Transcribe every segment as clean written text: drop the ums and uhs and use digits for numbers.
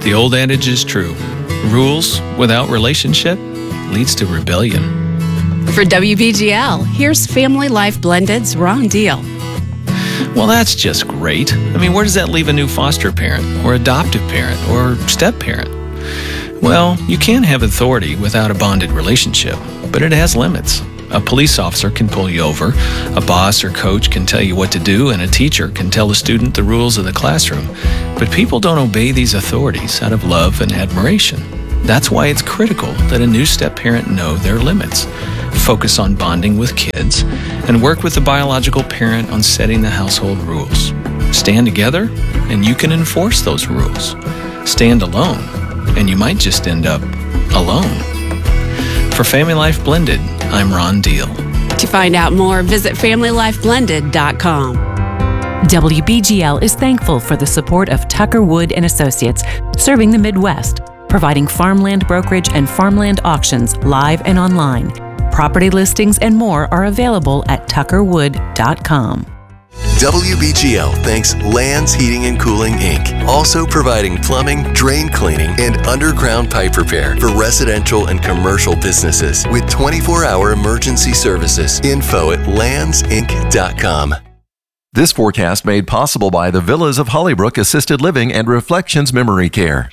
The old adage is true. Rules without relationship leads to rebellion. For WBGL, here's Family Life Blended's Ron Deal. Well, that's just great. I mean, where does that leave a new foster parent or adoptive parent or step-parent? Well, you can have authority without a bonded relationship, but it has limits. A police officer can pull you over, a boss or coach can tell you what to do, and a teacher can tell a student the rules of the classroom. But people don't obey these authorities out of love and admiration. That's why it's critical that a new step-parent know their limits, focus on bonding with kids, and work with the biological parent on setting the household rules. Stand together, and you can enforce those rules. Stand alone, and you might just end up alone. For Family Life Blended, I'm Ron Deal. To find out more, visit FamilyLifeBlended.com. WBGL is thankful for the support of Tucker Wood & Associates, serving the Midwest, providing farmland brokerage and farmland auctions live and online. Property listings and more are available at tuckerwood.com. WBGL thanks Lands Heating and Cooling, Inc., also providing plumbing, drain cleaning, and underground pipe repair for residential and commercial businesses with 24-hour emergency services. Info at landsinc.com. This forecast made possible by the Villas of Hollybrook Assisted Living and Reflections Memory Care.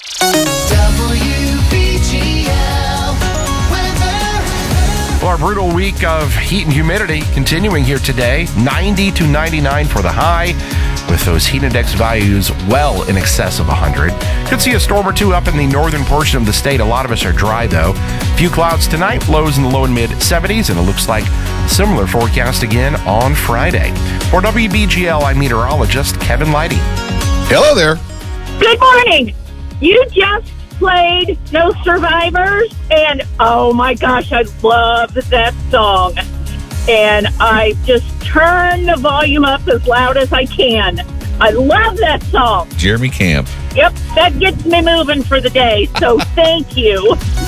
Well, our brutal week of heat and humidity continuing here today. 90 to 99 for the high, with those heat index values well in excess of 100. Could see a storm or two up in the northern portion of the state. A lot of us are dry, though. Few clouds tonight, lows in the low and mid 70s, and it looks like a similar forecast again on Friday. For WBGL, I'm meteorologist Kevin Leidy. Hello there. Good morning. You just played No Survivors, and oh my gosh, I love that song. And I just turn the volume up as loud as I can. I love that song. Jeremy Camp. Yep, that gets me moving for the day, so thank you.